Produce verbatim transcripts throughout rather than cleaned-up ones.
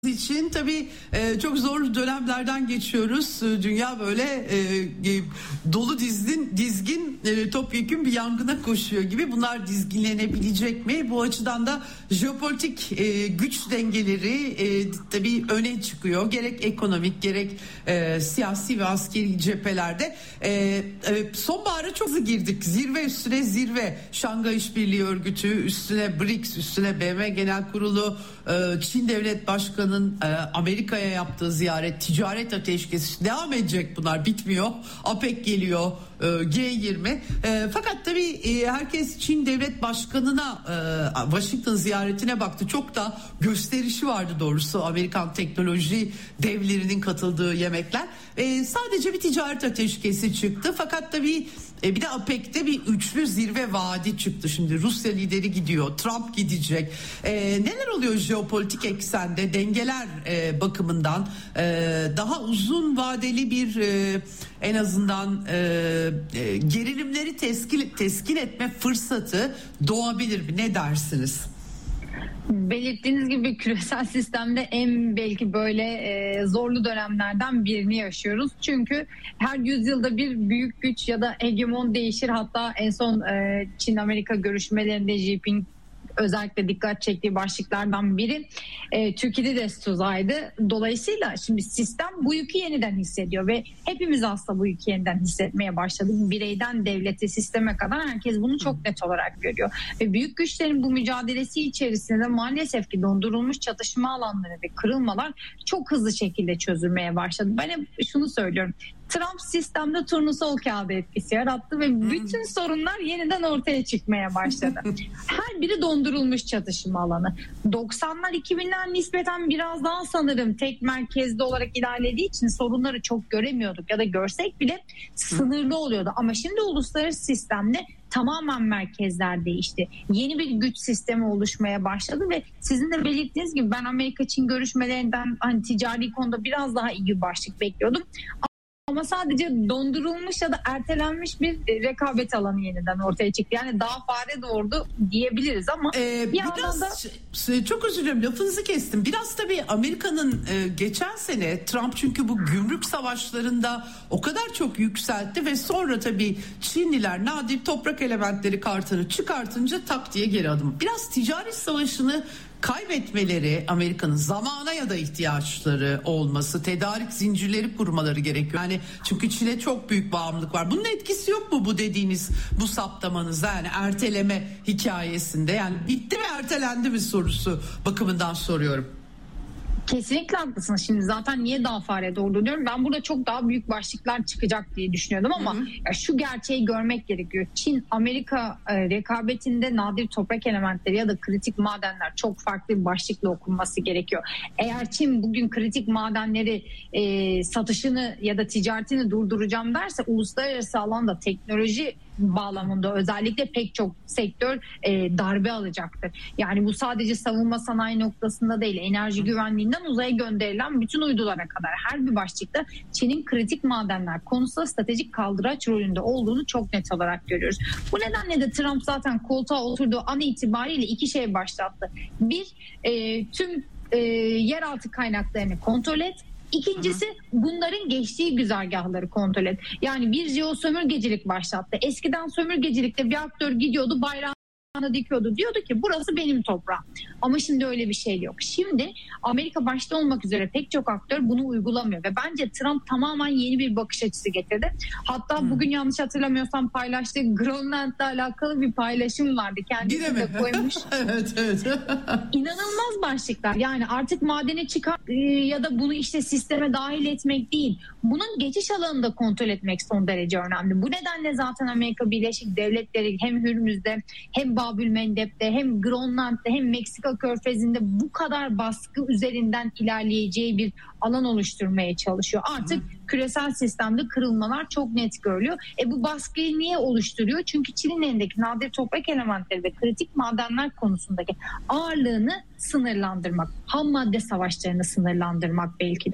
için tabii e, çok zor dönemlerden geçiyoruz. E, dünya böyle e, e, dolu dizgin, dizgin e, topyekün bir yangına koşuyor gibi. Bunlar dizginlenebilecek mi? Bu açıdan da jeopolitik e, güç dengeleri e, tabii öne çıkıyor. Gerek ekonomik gerek e, siyasi ve askeri cephelerde. E, e, sonbahara çok hızlı girdik. Zirve üstüne zirve. Şanghay İşbirliği Örgütü üstüne B R I C S üstüne B M Genel Kurulu, e, Çin Devlet Başkanı Amerika'ya yaptığı ziyaret, ticaret ateşkesi devam edecek, bunlar bitmiyor. APEC geliyor, G yirmi. Fakat tabii herkes Çin Devlet Başkanı'na, Washington ziyaretine baktı. Çok da gösterişi vardı doğrusu Amerikan teknoloji devlerinin katıldığı yemekler. Sadece bir ticaret ateşkesi çıktı. Fakat tabii bir de APEC'te bir üçlü zirve vaadi çıktı. Şimdi Rusya lideri gidiyor, Trump gidecek. Ee, neler oluyor jeopolitik eksende, dengeler e, bakımından e, daha uzun vadeli bir e, en azından e, e, gerilimleri teskin, teskin etme fırsatı doğabilir mi? Ne dersiniz? Belirttiğiniz gibi küresel sistemde en belki böyle e, zorlu dönemlerden birini yaşıyoruz. Çünkü her yüzyılda bir büyük güç ya da hegemon değişir. Hatta en son e, Çin-Amerika görüşmelerinde Xi Jinping özellikle dikkat çektiği başlıklardan biri e, Türkiye'de de tuzaydı. Dolayısıyla şimdi sistem bu yükü yeniden hissediyor ve hepimiz aslında bu yükü yeniden hissetmeye başladık. Bireyden devlete, sisteme kadar herkes bunu çok net olarak görüyor. Ve büyük güçlerin bu mücadelesi içerisinde maalesef ki dondurulmuş çatışma alanları ve kırılmalar çok hızlı şekilde çözülmeye başladı. Ben hep şunu söylüyorum. Trump sistemde turnusol kağıdı etkisi yarattı ve bütün sorunlar yeniden ortaya çıkmaya başladı. Her biri dondurulmuş çatışma alanı. doksanlar iki binler nispeten biraz daha sanırım tek merkezli olarak ilerlediği için sorunları çok göremiyorduk ya da görsek bile sınırlı oluyordu. Ama şimdi uluslararası sistemde tamamen merkezler değişti. Yeni bir güç sistemi oluşmaya başladı ve sizin de belirttiğiniz gibi ben Amerika-Çin görüşmelerinden hani ticari konuda biraz daha iyi bir başlık bekliyordum. Ama sadece dondurulmuş ya da ertelenmiş bir rekabet alanı yeniden ortaya çıktı. Yani daha fare doğurdu diyebiliriz ama ee, bir biraz da... çok özür dilerim, lafınızı kestim. Biraz tabii Amerika'nın e, geçen sene Trump çünkü bu gümrük savaşlarında o kadar çok yükseltti ve sonra tabii Çinliler nadir toprak elementleri kartını çıkartınca tak diye geri adım. Biraz ticaret savaşını kaybetmeleri, Amerika'nın zamana ya da ihtiyaçları olması, tedarik zincirleri kurmaları gerekiyor. Yani çünkü Çin'e çok büyük bağımlılık var. Bunun etkisi yok mu bu dediğiniz, bu saptamanızda, yani erteleme hikayesinde? Yani bitti mi, ertelendi mi sorusu bakımından soruyorum. Kesinlikle haklısınız. Şimdi zaten niye daha fare doğurdu diyorum. Ben burada çok daha büyük başlıklar çıkacak diye düşünüyordum ama ya şu gerçeği görmek gerekiyor. Çin-Amerika e, rekabetinde nadir toprak elementleri ya da kritik madenler çok farklı bir başlıkla okunması gerekiyor. Eğer Çin bugün kritik madenleri e, satışını ya da ticaretini durduracağım derse uluslararası alanda teknoloji bağlamında özellikle pek çok sektör e, darbe alacaktır. Yani bu sadece savunma sanayi noktasında değil, enerji güvenliğinden uzaya gönderilen bütün uydulara kadar her bir başlıkta Çin'in kritik madenler konusunda stratejik kaldıraç rolünde olduğunu çok net olarak görüyoruz. Bu nedenle de Trump zaten koltuğa oturduğu an itibariyle iki şey başlattı. Bir, e, tüm e, yeraltı kaynaklarını kontrol et. İkincisi bunların geçtiği güzergahları kontrol et. Yani bir jeosömürgecilik başlattı. Eskiden sömürgecilikte bir aktör gidiyordu, bayrağını dikiyordu. Diyordu ki burası benim toprağım. Ama şimdi öyle bir şey yok. Şimdi Amerika başta olmak üzere pek çok aktör bunu uygulamıyor. Ve bence Trump tamamen yeni bir bakış açısı getirdi. Hatta hmm. bugün yanlış hatırlamıyorsam paylaştığı Grönland'la alakalı bir paylaşım vardı. Kendisi de koymuş. evet evet. İnanılmaz başlıklar. Yani artık madene çıkar ya da bunu işte sisteme dahil etmek değil. Bunun geçiş alanını da kontrol etmek son derece önemli. Bu nedenle zaten Amerika Birleşik Devletleri hem Hürmüz'de hem Babül Mendeb'de hem Grönland'da hem Meksika Körfezi'nde bu kadar baskı üzerinden ilerleyeceği bir alan oluşturmaya çalışıyor. Artık Hı. küresel sistemde kırılmalar çok net görülüyor. E bu baskıyı niye oluşturuyor? Çünkü Çin'in elindeki nadir toprak elementleri ve kritik madenler konusundaki ağırlığını sınırlandırmak, ham madde savaşlarını sınırlandırmak belki de.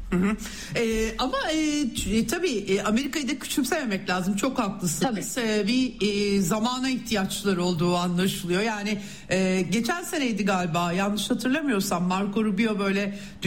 Hı hı. Ee, ama e, tabii e, Amerika'yı da küçümsememek lazım. Çok haklısınız. Ee, bir e, zamana ihtiyaçları olduğu anlaşılıyor. Yani e, geçen seneydi galiba, yanlış hatırlamıyorsam, Marco Rubio böyle